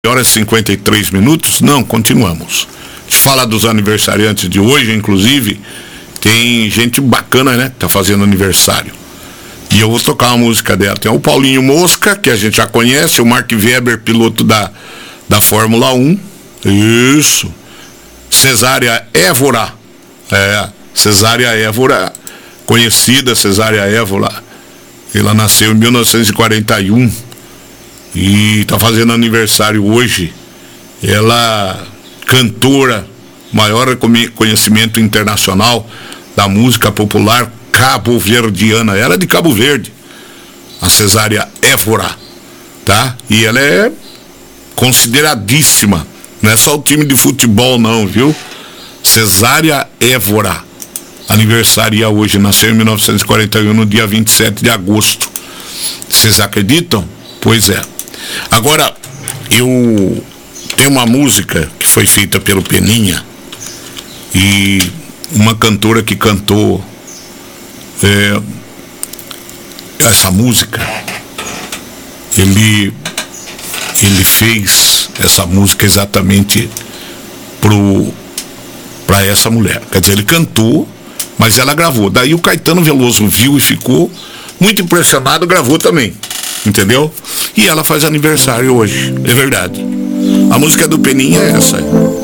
horas e 53 minutos. Não, continuamos. De falar dos aniversariantes de hoje, inclusive, tem gente bacana, né? Que tá fazendo aniversário. E eu vou tocar uma música dela. Tem o Paulinho Mosca, que a gente já conhece, o Mark Webber, piloto da Fórmula 1. Isso. Cesária Évora. Cesária Évora, conhecida Cesária Évora. Ela nasceu em 1941 e está fazendo aniversário hoje. Ela, cantora, maior reconhecimento internacional da música popular cabo-verdiana. Ela é de Cabo Verde, a Cesária Évora, tá? E ela é consideradíssima. Não é só o time de futebol não, viu? Cesária Évora aniversaria hoje, nasceu em 1941, no dia 27 de agosto. Vocês acreditam? Pois é. Agora, eu tenho uma música que foi feita pelo Peninha e uma cantora que cantou essa música. Ele fez essa música exatamente para essa mulher. Quer dizer, ele cantou, mas ela gravou. Daí o Caetano Veloso viu e ficou muito impressionado, gravou também. Entendeu? E ela faz aniversário hoje, é verdade. A música do Peninha é essa.